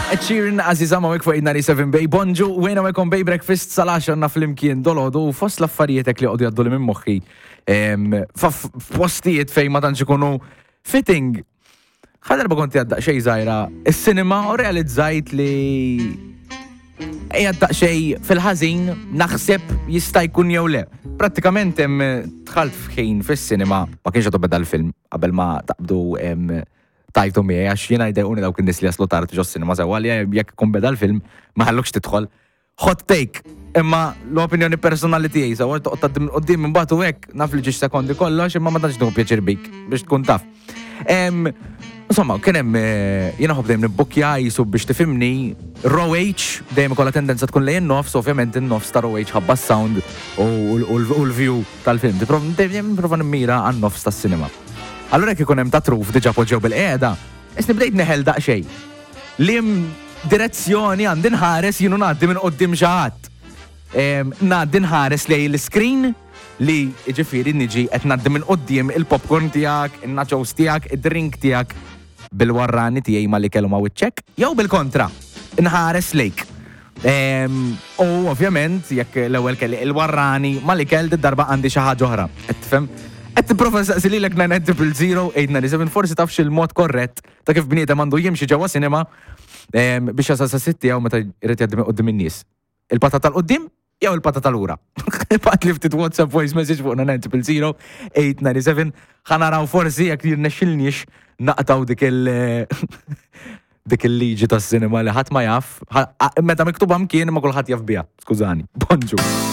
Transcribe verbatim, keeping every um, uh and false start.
Ed Sheeran, Aziza Mawek fuq ninety-seven Bay, bonġu, wejna wekom Bay Breakfast sal-għaxar na fl-imkien dolodu, u fost l-affarietek li għoddu jaddu li minn moħħi. F'postijiet fej ma tantx ikunu fitting. Ħadarba konti għaddaq xej zaħira, il-cinema u realizzajt li għaddaq xej fil-ħazin naħseb jista' jkun jew le. Prattikament hemm tħalt f'ħin fis-cinema, ma kienx għadu beda l-film, qabel ma taqbdu tajtu mi, għax jena jdejuni dawk in-nies li jaslu tard ġo s-cinema sewa li jekk kun beda l-film ma ħallukx tidħol. Hot take, imma l-opinjoni personali tiegħi sewa toqgħod qudiem imbagħad u hekk naf li ġiex sekondi kollox imma ma tantx nieħu pjaċir bik biex tkun taf. Insomma, kien hemm jiena ħobb dejjem nibbukkja jisu biex tifhimni Row H dejjem ikollha tendenza tkun lejn nofs, ovvjament in-nofs ta' Row H ħabba s-sound u l-view tal-film. Dejjem nipprova nimmira għan-nofs tas-sinema. Allura jekk ikun hemm ta' truf diġà poġġew bil-qiegħda, isni bdejt neħel daqsxejn. Lim direzzjoni għandi nħares jienu ngħaddi minn qudiem xi ħadd. Ngħaddi nħares lejn l-iskrin li ġifieri niġi qed ngħaddi minn qudiem il-popcorn tiegħek, in-nachos tiegħek, id-drink tiegħek bil-warrani tiegħi ma li kellu ma' wiċċek, jew bil-kontra, inħares lejk. U ovvjament jekk l-ewwel kelli il-warrani ma li kell darba għandi xi ħaġa oħra. Qed tifhem? Qed tipprova saqsi lilek nine triple zero eight nine seven forsi tafx il-mod korrett ta' kif bniedem għandu jimxi ġewwa sinema biex jasal sa sitti jew meta jrid jgħaddi qudiem in-nies. Il-pata tal-qudiem jew il-pata tal-ura. Bat li ftit WhatsApp voice message fuq nine triple zero eight nine seven ħanaraw forsi jekk jirnexxilniex naqtaw dik il- dik il-liġi tas-sinema li ħadd ma jaf. Meta miktuba mkien ma kulħadd jaf biha. Skużani. Bonġu.